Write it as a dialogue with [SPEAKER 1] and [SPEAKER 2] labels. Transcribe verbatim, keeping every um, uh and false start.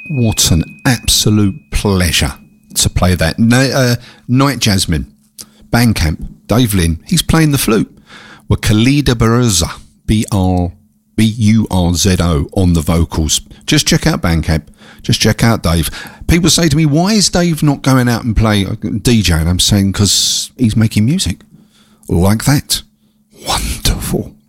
[SPEAKER 1] What an absolute pleasure to play that. Uh, Night Jasmine, Bandcamp, Dave Lynn, he's playing the flute. With Khalida Barza, B R B U R Z O on the vocals. Just check out Bandcamp. Just check out Dave. People say to me, why is Dave not going out and play D J? And I'm saying, because he's making music like that. Wonderful.